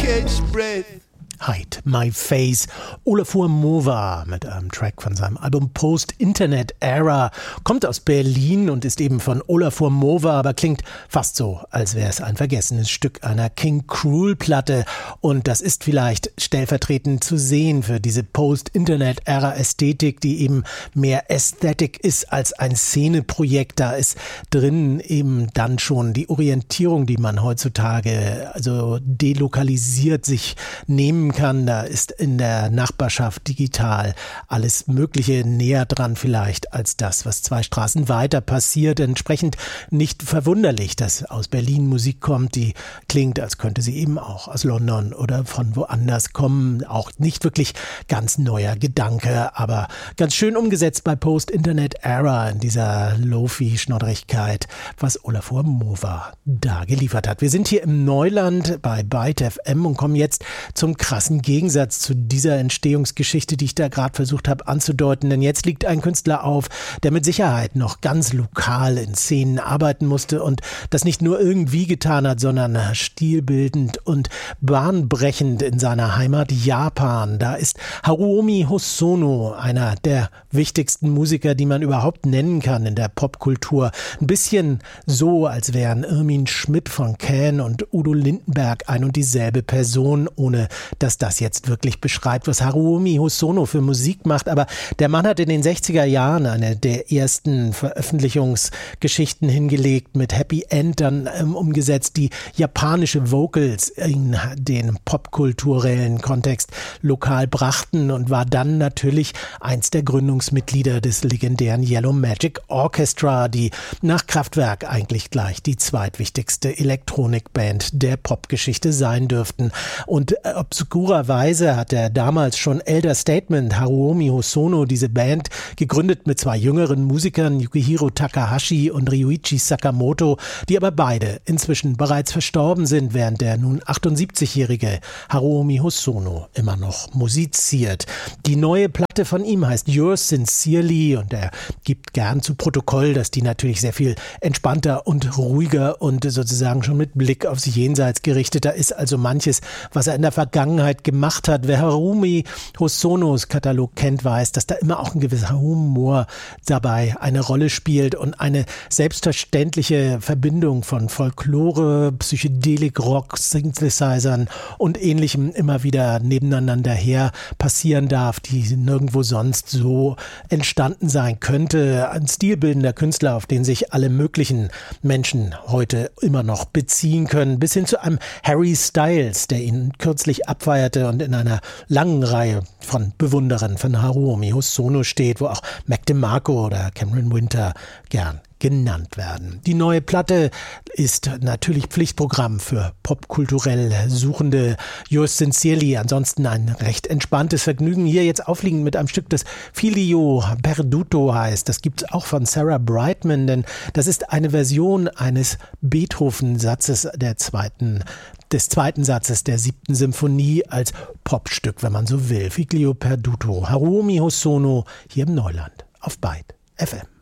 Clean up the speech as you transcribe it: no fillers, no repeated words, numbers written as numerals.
catch breath. Hide My Face. Olafur Mova mit einem Track von seinem Album Post-Internet Era. Kommt aus Berlin und ist eben von Olafur Mova, aber klingt fast so, als wäre es ein vergessenes Stück einer King Cruel-Platte. Und das ist vielleicht stellvertretend zu sehen für diese Post-Internet Era-Ästhetik, die eben mehr Ästhetik ist als ein Szeneprojekt. Da ist drin eben dann schon die Orientierung, die man heutzutage also delokalisiert sich nehmen kann. Da ist in der Nachbarschaft digital alles Mögliche näher dran vielleicht als das, was 2 Straßen weiter passiert. Entsprechend nicht verwunderlich, dass aus Berlin Musik kommt, die klingt, als könnte sie eben auch aus London oder von woanders kommen. Auch nicht wirklich ganz neuer Gedanke, aber ganz schön umgesetzt bei Post-Internet-Era in dieser Lo-Fi-Schnoddrigkeit, was Olafur Mova da geliefert hat. Wir sind hier im Neuland bei Byte FM und kommen jetzt zum krassen Gegensatz zu dieser Entstehungsgeschichte, die ich da gerade versucht habe anzudeuten. Denn jetzt liegt ein Künstler auf, der mit Sicherheit noch ganz lokal in Szenen arbeiten musste und das nicht nur irgendwie getan hat, sondern stilbildend und bahnbrechend in seiner Heimat Japan. Da ist Haruomi Hosono, einer der wichtigsten Musiker, die man überhaupt nennen kann in der Popkultur. Ein bisschen so, als wären Irmin Schmidt von Can und Udo Lindenberg ein und dieselbe Person, ohne dass das jetzt wirklich beschreibt, was Haruomi Hosono für Musik macht. Aber der Mann hat in den 60er Jahren eine der ersten Veröffentlichungsgeschichten hingelegt, mit Happy End dann umgesetzt, die japanische Vocals in den popkulturellen Kontext lokal brachten und war dann natürlich eins der Gründungsmitglieder des legendären Yellow Magic Orchestra, die nach Kraftwerk eigentlich gleich die zweitwichtigste Elektronikband der Popgeschichte sein dürften. Und obskurerweise hat er damals schon Elder Statesman, Haruomi Hosono, diese Band gegründet mit 2 jüngeren Musikern, Yukihiro Takahashi und Ryuichi Sakamoto, die aber beide inzwischen bereits verstorben sind, während der nun 78-jährige Haruomi Hosono immer noch musiziert. Die neue Platte von ihm heißt Yours Sincerely und er gibt gern zu Protokoll, dass die natürlich sehr viel entspannter und ruhiger und sozusagen schon mit Blick aufs Jenseits gerichteter ist, also manches, was er in der Vergangenheit gemacht hat. Wer Haruomi Hosonos Katalog kennt, weiß, dass da immer auch ein gewisser Humor dabei eine Rolle spielt und eine selbstverständliche Verbindung von Folklore, Psychedelik, Rock, Synthesizern und Ähnlichem immer wieder nebeneinander her passieren darf, die nirgendwo sonst so entstanden sein könnte. Ein stilbildender Künstler, auf den sich alle möglichen Menschen heute immer noch beziehen können, bis hin zu einem Harry Styles, der ihn kürzlich abfeierte und in einer langen Reihe von Bewunderern von Haruomi Hosono steht, wo auch Mac DeMarco oder Cameron Winter gern genannt werden. Die neue Platte ist natürlich Pflichtprogramm für popkulturell Suchende. Yours Sincerely, ansonsten ein recht entspanntes Vergnügen. Hier jetzt aufliegend mit einem Stück, das Filio Perduto heißt. Das gibt's auch von Sarah Brightman, denn das ist eine Version eines Beethoven-Satzes des zweiten Satzes der 7. Symphonie als Popstück, wenn man so will. Figlio Perduto, Haruomi Hosono hier im Neuland auf Byte FM.